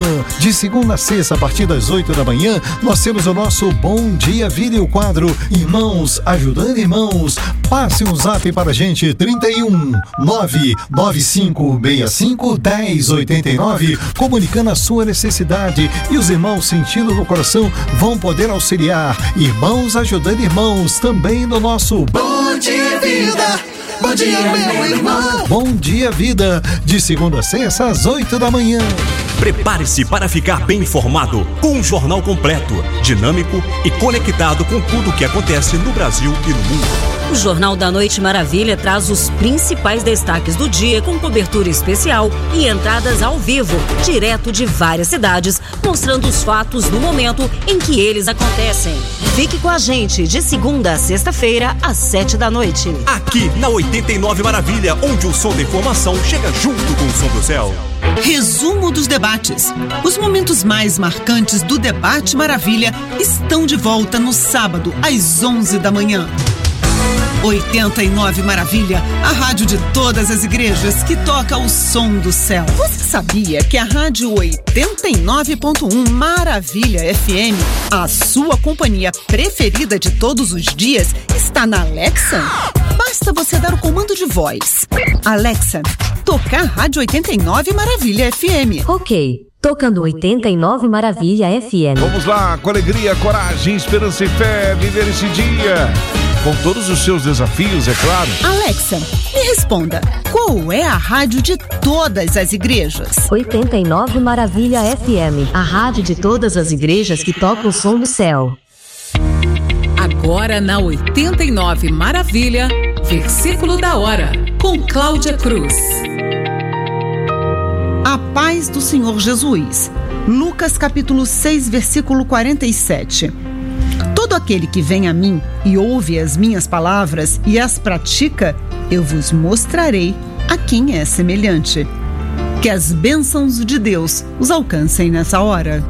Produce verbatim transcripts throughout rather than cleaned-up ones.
De segunda a sexta, a partir das oito da manhã, nós temos o nosso Bom Dia Vida e o quadro Irmãos Ajudando Irmãos. Passe um zap para a gente, trinta e um, nove nove cinco seis cinco, um zero oito nove, comunicando a sua necessidade, e os irmãos sentindo no coração vão poder auxiliar. Irmãos Ajudando Irmãos, também no nosso Bom Dia Vida. Bom dia, meu irmão. Bom Dia Vida, de segunda a sexta às oito da manhã. Prepare-se para ficar bem informado com um jornal completo, dinâmico e conectado com tudo o que acontece no Brasil e no mundo. O Jornal da Noite Maravilha traz os principais destaques do dia com cobertura especial e entradas ao vivo, direto de várias cidades, mostrando os fatos no momento em que eles acontecem. Fique com a gente de segunda a sexta-feira, às sete da noite. Aqui na oitenta e nove Maravilha, onde o som da informação chega junto com o som do céu. Resumo dos debates. Os momentos mais marcantes do Debate Maravilha estão de volta no sábado, às onze da manhã. oitenta e nove Maravilha, a rádio de todas as igrejas que toca o som do céu. Você sabia que a rádio oitenta e nove ponto um Maravilha F M, a sua companhia preferida de todos os dias, está na Alexa? Basta você dar o comando de voz. Alexa, tocar rádio oitenta e nove Maravilha F M. Ok. Tocando oitenta e nove Maravilha F M. Vamos lá, com alegria, coragem, esperança e fé, viver esse dia. Com todos os seus desafios, é claro. Alexa, me responda. Qual é a rádio de todas as igrejas? oitenta e nove Maravilha F M. A rádio de todas as igrejas que toca o som do céu. Agora na oitenta e nove Maravilha, versículo da hora, com Cláudia Cruz. A paz do Senhor Jesus. Lucas capítulo seis, versículo quarenta e sete. Todo aquele que vem a mim e ouve as minhas palavras e as pratica, eu vos mostrarei a quem é semelhante. Que as bênçãos de Deus os alcancem nessa hora.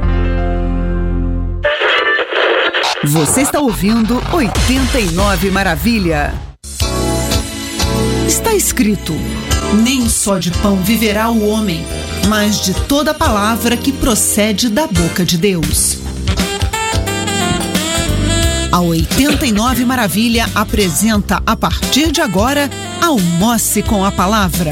Você está ouvindo oitenta e nove Maravilha. Está escrito: nem só de pão viverá o homem, mas de toda palavra que procede da boca de Deus. A oitenta e nove Maravilha apresenta, a partir de agora, Almoce com a Palavra.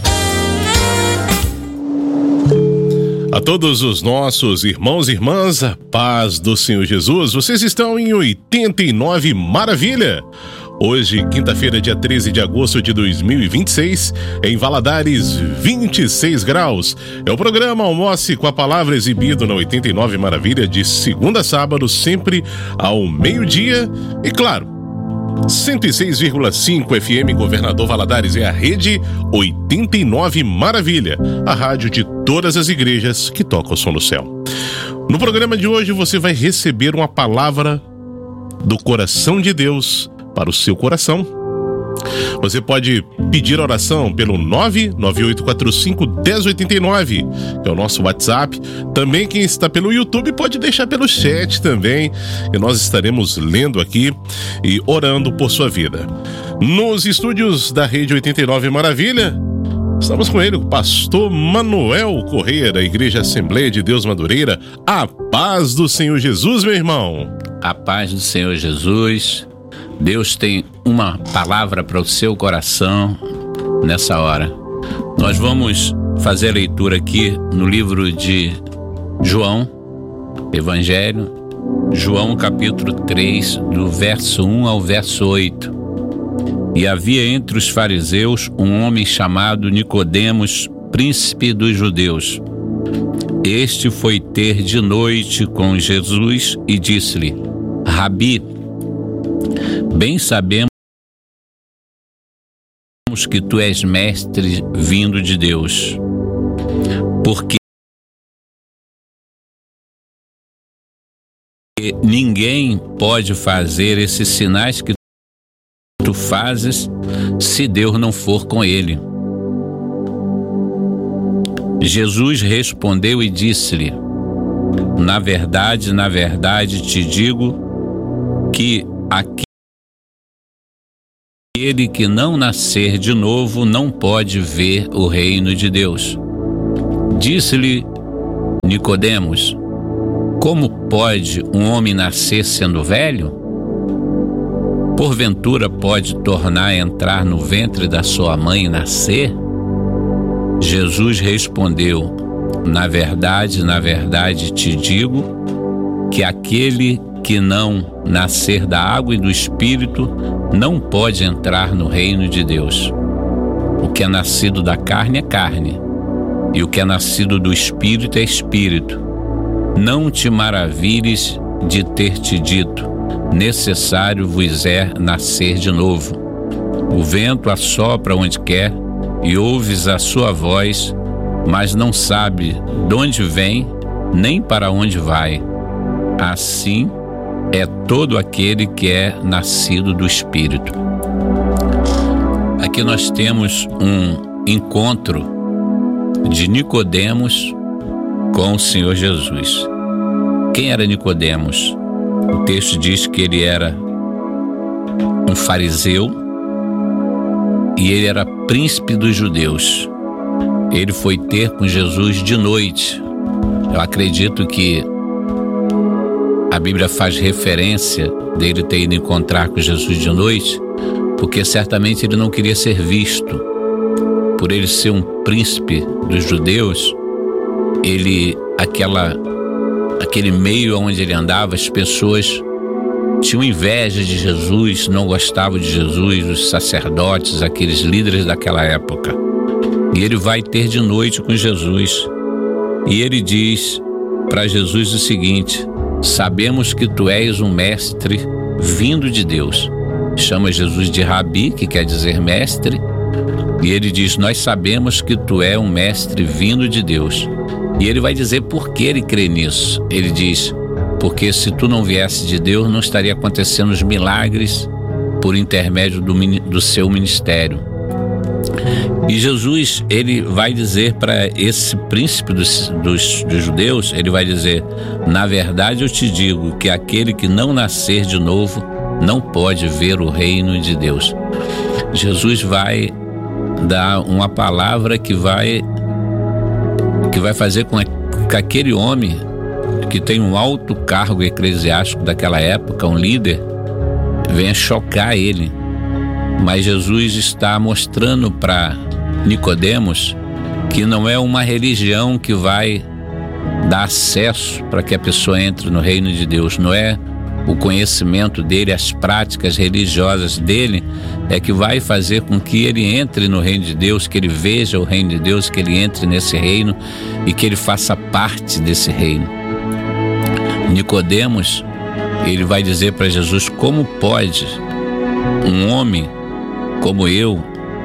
A todos os nossos irmãos e irmãs, a paz do Senhor Jesus, vocês estão em oitenta e nove Maravilha. Hoje, quinta-feira, dia treze de agosto de dois mil e vinte e seis, em Valadares, vinte e seis graus. É o programa Almoce com a Palavra, exibido na oitenta e nove Maravilha, de segunda a sábado, sempre ao meio-dia. E claro, cento e seis vírgula cinco F M Governador Valadares é a rede oitenta e nove Maravilha, a rádio de todas as igrejas que tocam o som do céu. No programa de hoje você vai receber uma palavra do coração de Deus para o seu coração. Você pode pedir oração pelo nove nove oito quatro cinco, um zero oito nove, que é o nosso WhatsApp. Também quem está pelo YouTube pode deixar pelo chat também, e nós estaremos lendo aqui e orando por sua vida. Nos estúdios da Rede oitenta e nove Maravilha, estamos com ele, o pastor Manuel Corrêa, da Igreja Assembleia de Deus Madureira. A paz do Senhor Jesus, meu irmão. A paz do Senhor Jesus. Deus tem uma palavra para o seu coração nessa hora. Nós vamos fazer a leitura aqui no livro de João, Evangelho, João capítulo três, do verso um ao verso oito. E havia entre os fariseus um homem chamado Nicodemos, príncipe dos judeus. Este foi ter de noite com Jesus e disse-lhe: Rabi, bem sabemos que tu és mestre vindo de Deus, porque ninguém pode fazer esses sinais que tu fazes se Deus não for com ele. Jesus respondeu e disse-lhe: na verdade, na verdade te digo que aquele que não nascer de novo não pode ver o reino de Deus. Disse-lhe Nicodemos, como pode um homem nascer sendo velho? Porventura pode tornar a entrar no ventre da sua mãe e nascer? Jesus respondeu: na verdade, na verdade te digo que aquele que não nascer da água e do Espírito não pode entrar no reino de Deus. O que é nascido da carne é carne, e o que é nascido do Espírito é Espírito. Não te maravilhes de ter te dito: necessário vos é nascer de novo. O vento assopra onde quer, e ouves a sua voz, mas não sabe de onde vem, nem para onde vai. Assim é todo aquele que é nascido do Espírito. Aqui nós temos um encontro de Nicodemos com o Senhor Jesus. Quem era Nicodemos? O texto diz que ele era um fariseu e ele era príncipe dos judeus. Ele foi ter com Jesus de noite. Eu acredito que a Bíblia faz referência dele ter ido encontrar com Jesus de noite, porque certamente ele não queria ser visto. Por ele ser um príncipe dos judeus, ele, aquela, aquele meio onde ele andava, as pessoas tinham inveja de Jesus, não gostavam de Jesus, os sacerdotes, aqueles líderes daquela época. E ele vai ter de noite com Jesus. E ele diz para Jesus o seguinte: sabemos que tu és um mestre vindo de Deus. Chama Jesus de Rabi, que quer dizer mestre. E ele diz: nós sabemos que tu é um mestre vindo de Deus. E ele vai dizer por que ele crê nisso. Ele diz: porque se tu não viesse de Deus, não estaria acontecendo os milagres por intermédio do, do seu ministério. E Jesus, ele vai dizer para esse príncipe dos, dos, dos judeus, ele vai dizer: na verdade eu te digo que aquele que não nascer de novo não pode ver o reino de Deus. Jesus vai dar uma palavra que vai que vai fazer com que aquele homem que tem um alto cargo eclesiástico daquela época, um líder, venha chocar ele. Mas Jesus está mostrando para Nicodemos que não é uma religião que vai dar acesso para que a pessoa entre no reino de Deus. Não é o conhecimento dele, as práticas religiosas dele é que vai fazer com que ele entre no reino de Deus, que ele veja o reino de Deus, que ele entre nesse reino e que ele faça parte desse reino. Nicodemos, ele vai dizer para Jesus: como pode um homem como eu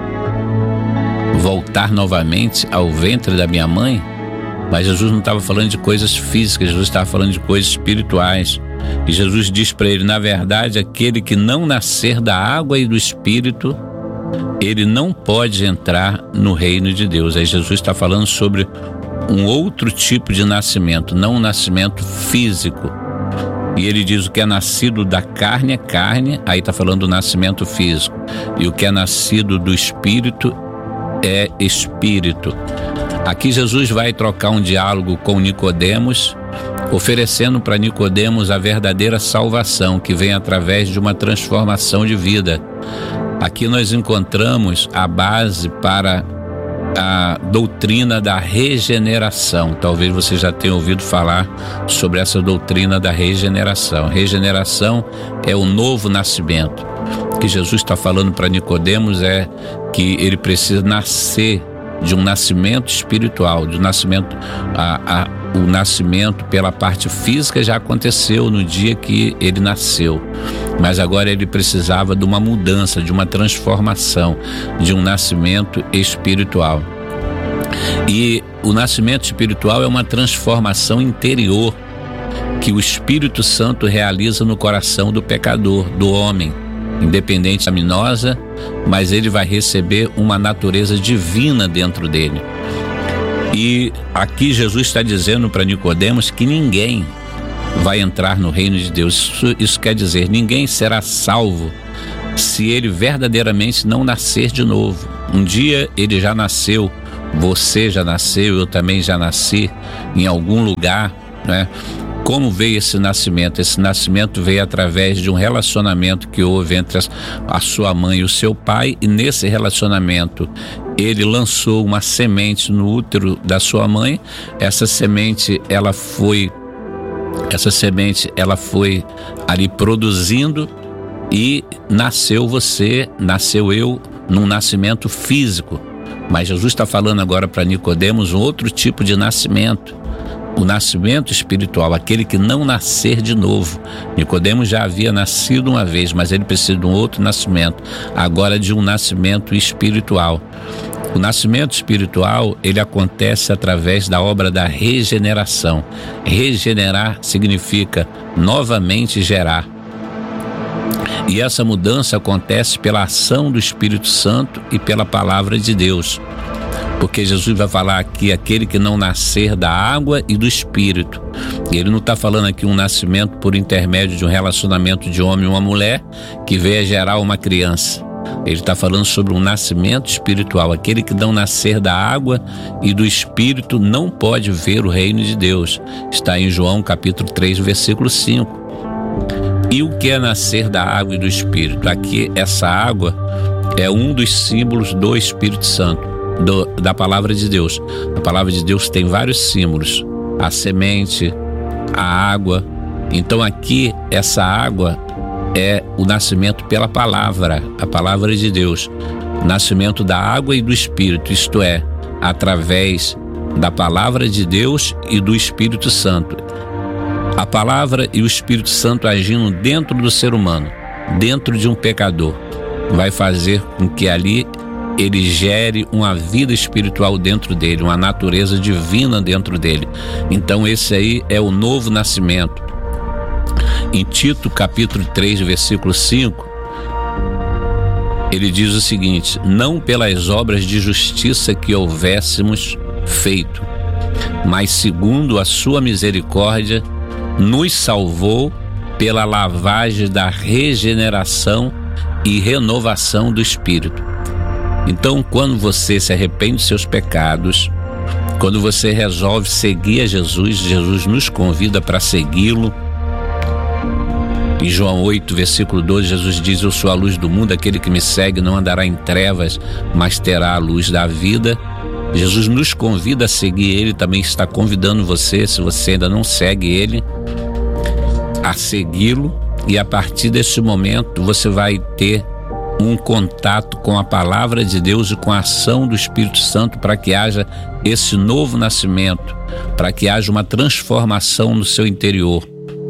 voltar novamente ao ventre da minha mãe? Mas Jesus não estava falando de coisas físicas, Jesus estava falando de coisas espirituais. E Jesus diz para ele: na verdade, aquele que não nascer da água e do Espírito, ele não pode entrar no reino de Deus. Aí Jesus está falando sobre um outro tipo de nascimento, não um nascimento físico. E ele diz: o que é nascido da carne é carne, aí está falando do nascimento físico. E o que é nascido do Espírito é Espírito. Aqui Jesus vai trocar um diálogo com Nicodemos, oferecendo para Nicodemos a verdadeira salvação que vem através de uma transformação de vida. Aqui nós encontramos a base para a doutrina da regeneração. Talvez você já tenha ouvido falar sobre essa doutrina da regeneração. Regeneração é o novo nascimento. O que Jesus está falando para Nicodemos é que ele precisa nascer de um nascimento espiritual, de um nascimento, a, a, o nascimento pela parte física já aconteceu no dia que ele nasceu, mas agora ele precisava de uma mudança, de uma transformação, de um nascimento espiritual. E o nascimento espiritual é uma transformação interior que o Espírito Santo realiza no coração do pecador, do homem, independente pecaminosa, mas ele vai receber uma natureza divina dentro dele. E aqui Jesus está dizendo para Nicodemos que ninguém vai entrar no reino de Deus. Isso, isso quer dizer, ninguém será salvo se ele verdadeiramente não nascer de novo. Um dia ele já nasceu você já nasceu, eu também já nasci em algum lugar, né? Como veio esse nascimento? Esse nascimento veio através de um relacionamento que houve entre a sua mãe e o seu pai, e nesse relacionamento ele lançou uma semente no útero da sua mãe. Essa semente, ela foi, essa semente, ela foi ali produzindo e nasceu você, nasceu eu, num nascimento físico. Mas Jesus está falando agora para Nicodemos um outro tipo de nascimento. O nascimento espiritual, aquele que não nascer de novo. Nicodemos já havia nascido uma vez, mas ele precisa de um outro nascimento, agora de um nascimento espiritual. O nascimento espiritual, ele acontece através da obra da regeneração. Regenerar significa novamente gerar. E essa mudança acontece pela ação do Espírito Santo e pela palavra de Deus. Porque Jesus vai falar aqui, aquele que não nascer da água e do Espírito. E ele não está falando aqui um nascimento por intermédio de um relacionamento de homem e uma mulher que veio a gerar uma criança. Ele está falando sobre um nascimento espiritual. Aquele que não nascer da água e do Espírito não pode ver o reino de Deus. Está em João capítulo três, versículo cinco. E o que é nascer da água e do Espírito? Aqui, essa água é um dos símbolos do Espírito Santo. Do, da palavra de Deus. A palavra de Deus tem vários símbolos: a semente, a água. Então aqui essa água é o nascimento pela palavra, a palavra de Deus, nascimento da água e do Espírito, isto é, através da palavra de Deus e do Espírito Santo. A palavra e o Espírito Santo agindo dentro do ser humano, dentro de um pecador, vai fazer com que ali ele gere uma vida espiritual dentro dele, uma natureza divina dentro dele. Então esse aí é o novo nascimento. Em Tito capítulo três, versículo cinco, ele diz o seguinte: não pelas obras de justiça que houvéssemos feito, mas segundo a sua misericórdia, nos salvou pela lavagem da regeneração e renovação do Espírito. Então, quando você se arrepende dos seus pecados, quando você resolve seguir a Jesus, Jesus nos convida para segui-lo. Em João oito, versículo doze, Jesus diz: eu sou a luz do mundo, aquele que me segue não andará em trevas, mas terá a luz da vida. Jesus nos convida a seguir ele, também está convidando você, se você ainda não segue ele, a segui-lo, e a partir desse momento você vai ter um contato com a palavra de Deus e com a ação do Espírito Santo para que haja esse novo nascimento, para que haja uma transformação no seu interior.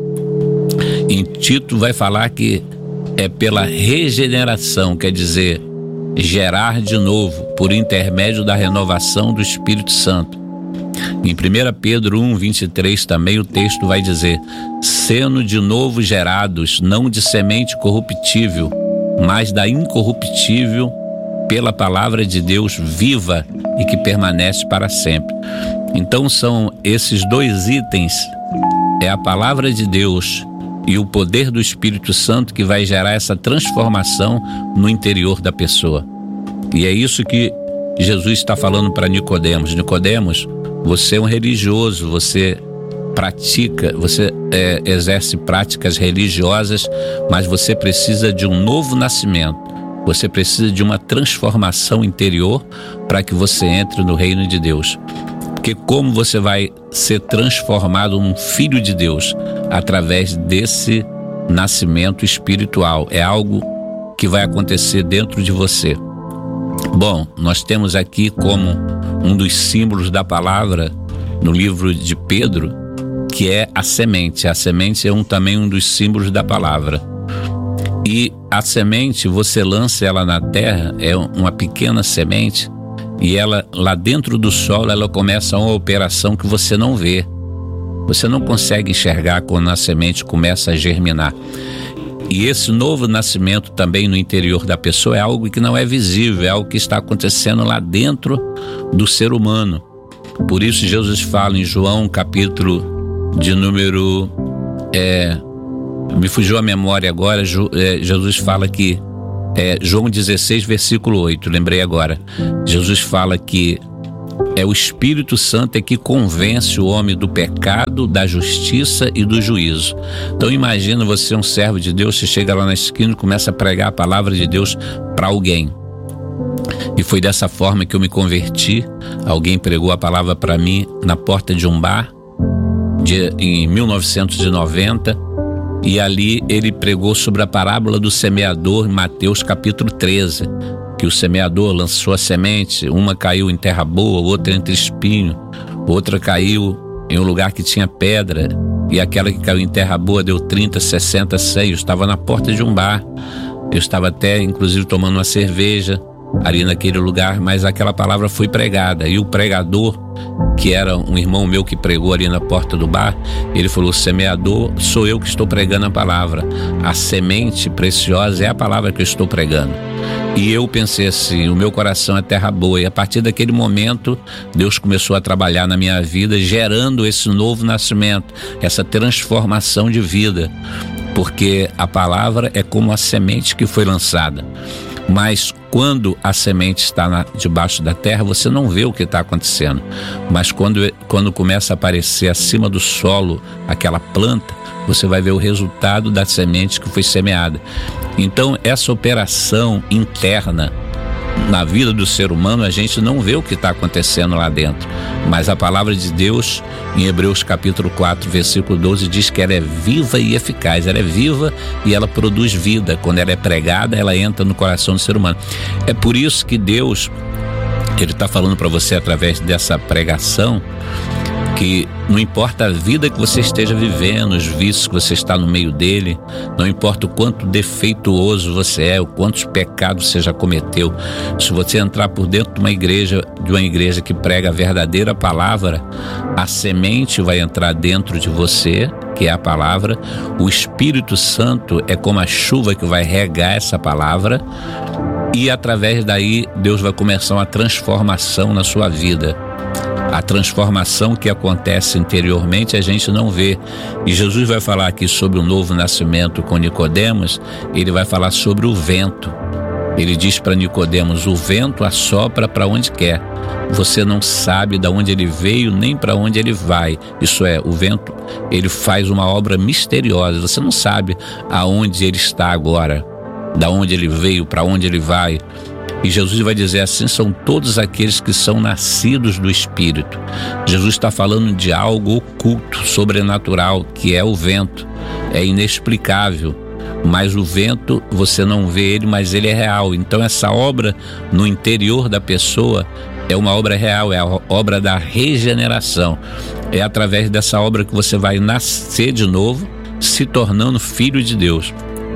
Em Tito vai falar que é pela regeneração, quer dizer, gerar de novo, por intermédio da renovação do Espírito Santo. Em primeira Pedro um, vinte e três também o texto vai dizer: sendo de novo gerados, não de semente corruptível, mas da incorruptível, pela palavra de Deus viva e que permanece para sempre. Então são esses dois itens, é a palavra de Deus e o poder do Espírito Santo que vai gerar essa transformação no interior da pessoa. E é isso que Jesus está falando para Nicodemos. Nicodemos, você é um religioso, você pratica, você é, exerce práticas religiosas, mas você precisa de um novo nascimento. Você precisa de uma transformação interior para que você entre no reino de Deus. Porque como você vai ser transformado num filho de Deus? Através desse nascimento espiritual. É algo que vai acontecer dentro de você. Bom, nós temos aqui como um dos símbolos da palavra no livro de Pedro, que é a semente. A semente é um, também um dos símbolos da palavra. E a semente, você lança ela na terra, é uma pequena semente, e ela, lá dentro do solo, ela começa uma operação que você não vê. Você não consegue enxergar quando a semente começa a germinar. E esse novo nascimento também no interior da pessoa é algo que não é visível, é algo que está acontecendo lá dentro do ser humano. Por isso Jesus fala em João, capítulo de número... É, me fugiu a memória agora, é, Jesus fala que... É, João dezesseis, versículo oito, lembrei agora. Jesus fala que É o Espírito Santo é que convence o homem do pecado, da justiça e do juízo. Então imagina você, um servo de Deus, você chega lá na esquina e começa a pregar a palavra de Deus para alguém. E foi dessa forma que eu me converti. Alguém pregou a palavra para mim na porta de um bar de, em mil novecentos e noventa, e ali ele pregou sobre a parábola do semeador em Mateus capítulo treze, que o semeador lançou a semente, uma caiu em terra boa, outra entre espinho, outra caiu em um lugar que tinha pedra, e aquela que caiu em terra boa deu trinta, sessenta, cem. Eu estava na porta de um bar, eu estava até inclusive tomando uma cerveja ali naquele lugar, mas aquela palavra foi pregada, e o pregador, que era um irmão meu que pregou ali na porta do bar, ele falou: semeador, sou eu que estou pregando a palavra, a semente preciosa é a palavra que eu estou pregando. E eu pensei assim, o meu coração é terra boa, e a partir daquele momento Deus começou a trabalhar na minha vida, gerando esse novo nascimento, essa transformação de vida, porque a palavra é como a semente que foi lançada. Mas quando a semente está na, debaixo da terra, você não vê o que está acontecendo. Mas quando, quando começa a aparecer acima do solo aquela planta, você vai ver o resultado da semente que foi semeada. Então essa operação interna na vida do ser humano, a gente não vê o que está acontecendo lá dentro, mas a palavra de Deus em Hebreus capítulo quatro, versículo doze, diz que ela é viva e eficaz. Ela é viva e ela produz vida. Quando ela é pregada, ela entra no coração do ser humano. É por isso que Deus, Ele está falando para você através dessa pregação, que não importa a vida que você esteja vivendo, os vícios que você está no meio dele, não importa o quanto defeituoso você é, o quantos pecados você já cometeu, se você entrar por dentro de uma igreja, de uma igreja que prega a verdadeira palavra, a semente vai entrar dentro de você, que é a palavra. O Espírito Santo é como a chuva que vai regar essa palavra, e através daí Deus vai começar uma transformação na sua vida. A transformação que acontece interiormente a gente não vê. E Jesus vai falar aqui sobre o novo nascimento com Nicodemos. Ele vai falar sobre o vento. Ele diz para Nicodemos: o vento assopra para onde quer. Você não sabe de onde ele veio nem para onde ele vai. Isso é, o vento, ele faz uma obra misteriosa. Você não sabe aonde ele está agora, da onde ele veio, para onde ele vai. E Jesus vai dizer assim: são todos aqueles que são nascidos do Espírito. Jesus está falando de algo oculto, sobrenatural, que é o vento. É inexplicável, mas o vento, você não vê ele, mas ele é real. Então essa obra no interior da pessoa é uma obra real, é a obra da regeneração. É através dessa obra que você vai nascer de novo, se tornando filho de Deus.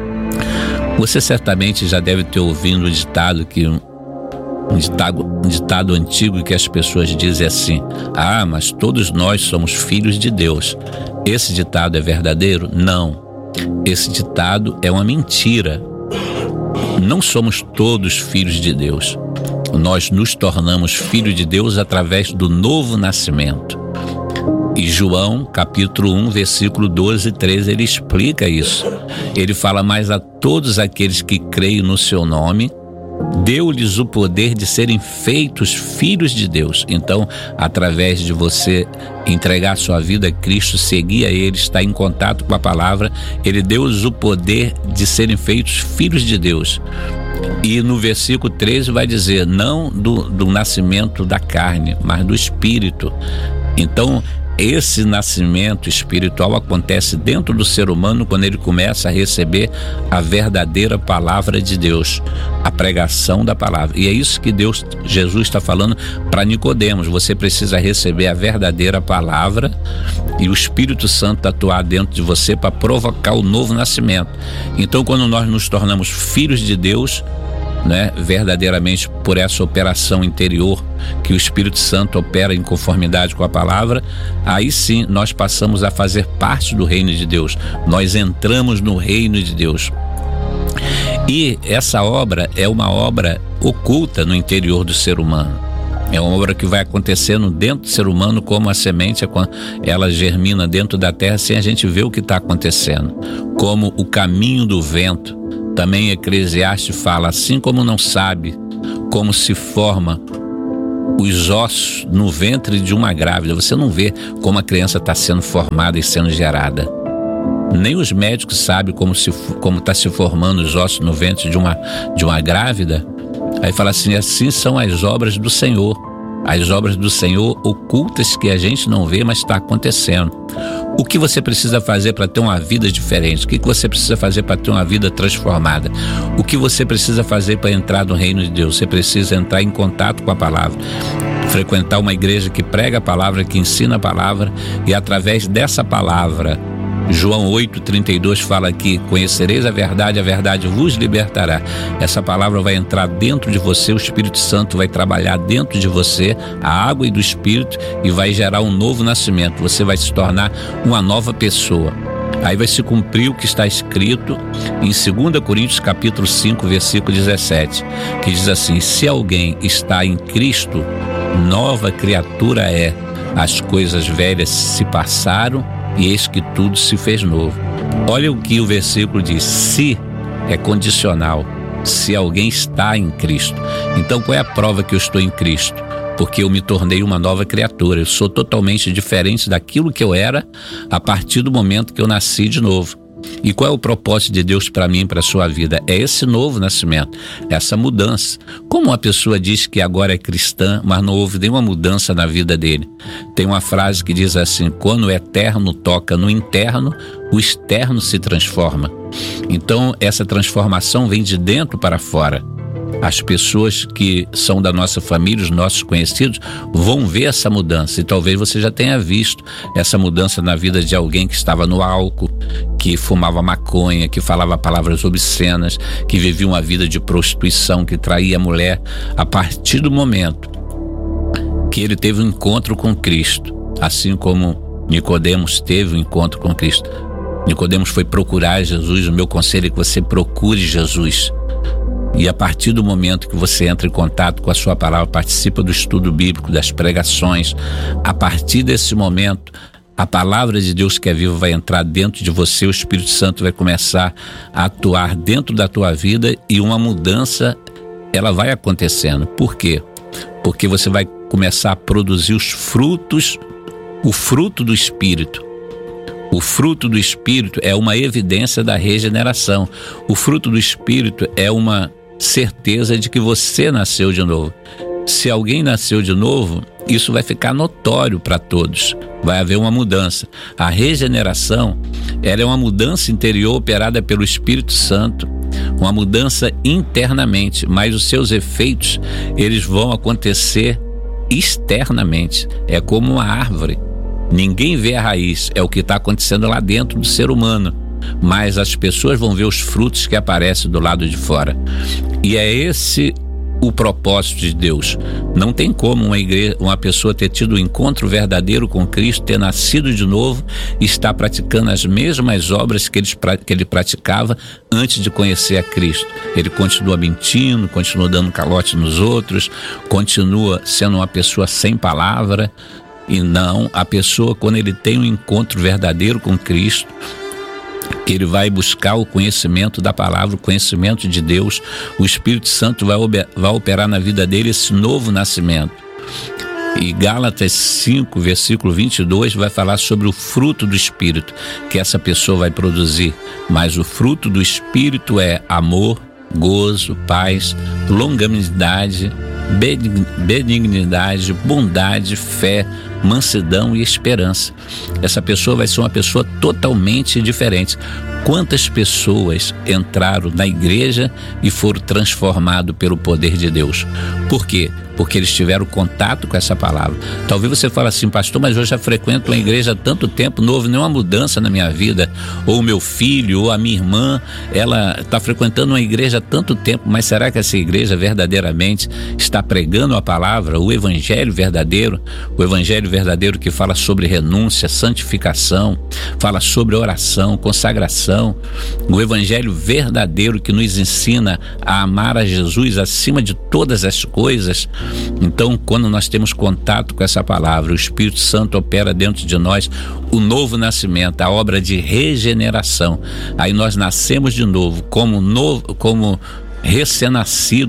Você certamente já deve ter ouvido o ditado que um, um, ditado, um ditado antigo que as pessoas dizem assim: ah, mas todos nós somos filhos de Deus. Esse ditado é verdadeiro? Não. Esse ditado é uma mentira. Não somos todos filhos de Deus. Nós nos tornamos filhos de Deus através do novo nascimento. E João, capítulo um, versículo doze e treze, ele explica isso. Ele fala: mas a todos aqueles que creem no seu nome, deu-lhes o poder de serem feitos filhos de Deus. Então, através de você entregar sua vida a Cristo, seguir a Ele, estar em contato com a palavra, Ele deu-lhes o poder de serem feitos filhos de Deus. E no versículo treze vai dizer: não do, do nascimento da carne, mas do Espírito. Então, esse nascimento espiritual acontece dentro do ser humano quando ele começa a receber a verdadeira palavra de Deus, a pregação da palavra. E é isso que Deus, Jesus está falando para Nicodemos: você precisa receber a verdadeira palavra e o Espírito Santo atuar dentro de você para provocar o novo nascimento. Então, quando nós nos tornamos filhos de Deus, né, verdadeiramente por essa operação interior que o Espírito Santo opera em conformidade com a palavra, aí sim nós passamos a fazer parte do reino de Deus. Nós entramos no reino de Deus. E essa obra é uma obra oculta no interior do ser humano. É uma obra que vai acontecendo dentro do ser humano, como a semente, ela germina dentro da terra sem a gente ver o que está acontecendo. Como o caminho do vento. Também Eclesiastes fala: assim como não sabe como se forma os ossos no ventre de uma grávida. Você não vê como a criança está sendo formada e sendo gerada. Nem os médicos sabem como se, como está se formando os ossos no ventre de uma, de uma grávida. Aí fala assim, assim são as obras do Senhor. As obras do Senhor ocultas que a gente não vê, mas está acontecendo. O que você precisa fazer para ter uma vida diferente? O que você precisa fazer para ter uma vida transformada? O que você precisa fazer para entrar no reino de Deus? Você precisa entrar em contato com a palavra, frequentar uma igreja que prega a palavra, que ensina a palavra, e através dessa palavra, João oito, trinta e dois fala que conhecereis a verdade, a verdade vos libertará. Essa palavra vai entrar dentro de você, o Espírito Santo vai trabalhar dentro de você, a água e do Espírito, e vai gerar um novo nascimento. Você vai se tornar uma nova pessoa. Aí vai se cumprir o que está escrito em segunda Coríntios capítulo cinco, versículo dezessete, que diz assim: se alguém está em Cristo, nova criatura é. As coisas velhas se passaram e eis que tudo se fez novo. Olha o que o versículo diz: se é condicional, se alguém está em Cristo. Então qual é a prova que eu estou em Cristo? Porque eu me tornei uma nova criatura, eu sou totalmente diferente daquilo que eu era a partir do momento que eu nasci de novo. E qual é o propósito de Deus para mim e para a sua vida? É esse novo nascimento, essa mudança. Como uma pessoa diz que agora é cristã, mas não houve nenhuma mudança na vida dele? Tem uma frase que diz assim: quando o eterno toca no interno, o externo se transforma. Então essa transformação vem de dentro para fora. As pessoas que são da nossa família, os nossos conhecidos, vão ver essa mudança. E talvez você já tenha visto essa mudança na vida de alguém que estava no álcool, que fumava maconha, que falava palavras obscenas, que vivia uma vida de prostituição, que traía a mulher. A partir do momento que ele teve um encontro com Cristo, assim como Nicodemos teve um encontro com Cristo. Nicodemos foi procurar Jesus. O meu conselho é que você procure Jesus. E a partir do momento que você entra em contato com a sua palavra, participa do estudo bíblico, das pregações, a partir desse momento, a palavra de Deus que é viva vai entrar dentro de você, o Espírito Santo vai começar a atuar dentro da tua vida e uma mudança, ela vai acontecendo. Por quê? Porque você vai começar a produzir os frutos, o fruto do Espírito. O fruto do Espírito é uma evidência da regeneração. O fruto do Espírito é uma certeza de que você nasceu de novo. Se alguém nasceu de novo, isso vai ficar notório para todos. Vai haver uma mudança. A regeneração, ela é uma mudança interior operada pelo Espírito Santo, uma mudança internamente, mas os seus efeitos, eles vão acontecer externamente. É como uma árvore. Ninguém vê a raiz, é o que está acontecendo lá dentro do ser humano, mas as pessoas vão ver os frutos que aparecem do lado de fora. E é esse o propósito de Deus. Não tem como uma igreja, uma pessoa ter tido um encontro verdadeiro com Cristo, ter nascido de novo e estar praticando as mesmas obras que ele, que ele praticava antes de conhecer a Cristo. Ele continua mentindo, continua dando calote nos outros, continua sendo uma pessoa sem palavra. E não, a pessoa, quando ele tem um encontro verdadeiro com Cristo, que ele vai buscar o conhecimento da palavra, o conhecimento de Deus, o Espírito Santo vai, vai operar na vida dele esse novo nascimento. E Gálatas cinco, versículo vinte e dois, vai falar sobre o fruto do Espírito que essa pessoa vai produzir. Mas o fruto do Espírito é amor, gozo, paz, longanimidade, benignidade, bondade, fé, mansidão e esperança. Essa pessoa vai ser uma pessoa totalmente diferente. Quantas pessoas entraram na igreja e foram transformados pelo poder de Deus? Por quê? Porque eles tiveram contato com essa palavra. Talvez você fale assim: pastor, mas eu já frequento uma igreja há tanto tempo, não houve nenhuma mudança na minha vida. Ou o meu filho, ou a minha irmã, ela está frequentando uma igreja há tanto tempo, mas será que essa igreja verdadeiramente está pregando a palavra, o evangelho verdadeiro? O evangelho verdadeiro que fala sobre renúncia, santificação, fala sobre oração, consagração. O evangelho verdadeiro que nos ensina a amar a Jesus acima de todas as coisas. Então, quando nós temos contato com essa palavra, o Espírito Santo opera dentro de nós o novo nascimento, a obra de regeneração. Aí nós nascemos de novo, como, novo, como recém-nascidos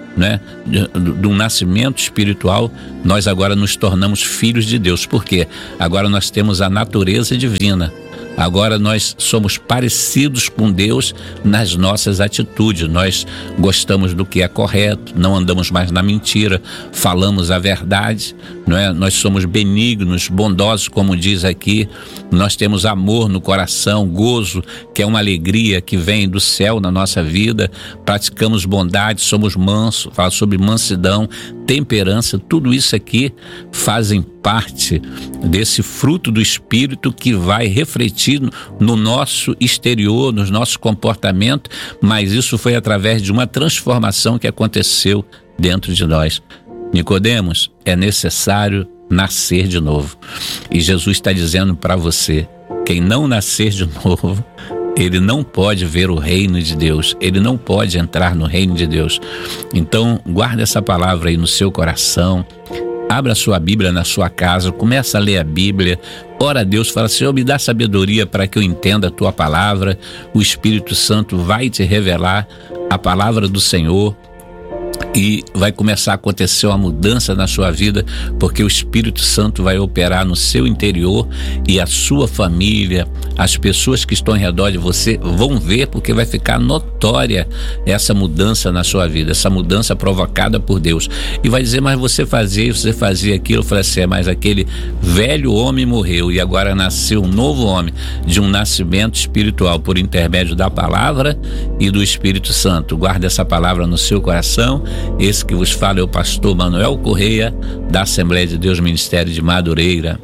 né, de, de um nascimento espiritual, nós agora nos tornamos filhos de Deus. Por quê? Agora nós temos a natureza divina. Agora nós somos parecidos com Deus nas nossas atitudes. Nós gostamos do que é correto, não andamos mais na mentira, falamos a verdade, não é? Nós somos benignos, bondosos, como diz aqui. Nós temos amor no coração, gozo, que é uma alegria que vem do céu na nossa vida. Praticamos bondade, somos mansos, fala sobre mansidão, temperança. Tudo isso aqui fazem parte desse fruto do Espírito que vai refletir no nosso exterior, nos nossos comportamentos, mas isso foi através de uma transformação que aconteceu dentro de nós. Nicodemos, é necessário nascer de novo. E Jesus está dizendo para você, quem não nascer de novo, ele não pode ver o reino de Deus, ele não pode entrar no reino de Deus. Então, guarda essa palavra aí no seu coração. Abra a sua Bíblia na sua casa, começa a ler a Bíblia, ora a Deus, fala: Senhor, me dá sabedoria para que eu entenda a tua palavra. O Espírito Santo vai te revelar a palavra do Senhor e vai começar a acontecer uma mudança na sua vida, porque o Espírito Santo vai operar no seu interior e a sua família, as pessoas que estão ao redor de você vão ver, porque vai ficar notória essa mudança na sua vida, essa mudança provocada por Deus. E vai dizer: mas você fazia, você fazia aquilo. Eu falei assim: é, mas aquele velho homem morreu e agora nasceu um novo homem, de um nascimento espiritual por intermédio da palavra e do Espírito Santo. Guarda essa palavra no seu coração. Esse que vos fala é o pastor Manuel Correia, da Assembleia de Deus Ministério de Madureira.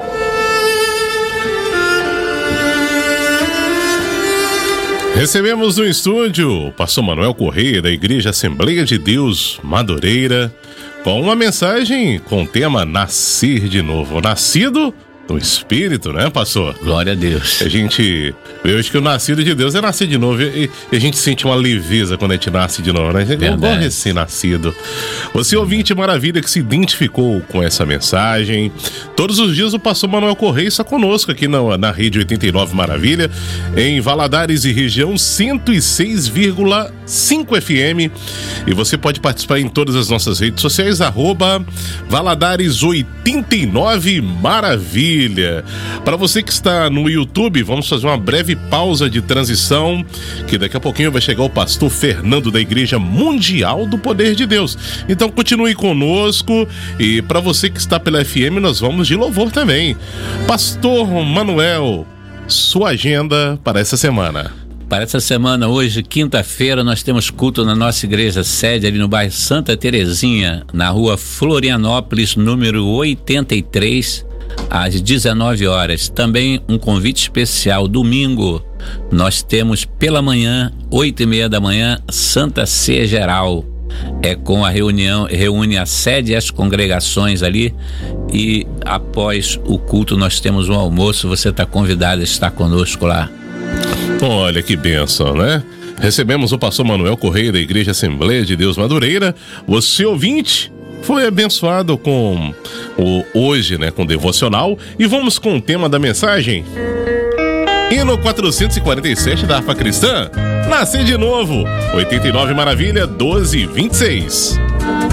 Recebemos no estúdio o pastor Manuel Correia, da Igreja Assembleia de Deus Madureira, com uma mensagem com o tema Nascer de Novo. Nascido no Espírito, né, pastor? Glória a Deus. A gente, eu acho que o nascido de Deus é nascer de novo, e, e a gente sente uma leveza quando a gente nasce de novo, né? A gente é igual recém-nascido. Você, ouvinte maravilha, que se identificou com essa mensagem, todos os dias o pastor Manuel Correia está conosco aqui na, na Rede oitenta e nove Maravilha, em Valadares e região cento e seis vírgula cinco F M, e você pode participar em todas as nossas redes sociais, arroba Valadares oitenta e nove Maravilha. Para você que está no YouTube, vamos fazer uma breve pausa de transição, que daqui a pouquinho vai chegar o pastor Fernando, da Igreja Mundial do Poder de Deus. Então continue conosco, e para você que está pela F M, nós vamos de louvor também. Pastor Manuel, sua agenda para essa semana. Para essa semana, hoje, quinta-feira, nós temos culto na nossa igreja sede, ali no bairro Santa Terezinha, na rua Florianópolis, número oitenta e três, às dezenove horas. Também um convite especial, domingo, nós temos pela manhã, oito e meia da manhã, Santa Ceia Geral. É com a reunião, reúne a sede e as congregações ali, e após o culto nós temos um almoço. Você está convidado a estar conosco lá. Olha que bênção, né? Recebemos o pastor Manuel Correia, da Igreja Assembleia de Deus Madureira. Você, ouvinte, foi abençoado com o hoje, né, com o devocional, e vamos com o tema da mensagem. Hino quatrocentos e quarenta e sete da harpa cristã, Nascer de Novo, oitenta e nove Maravilha, doze e vinte e seis.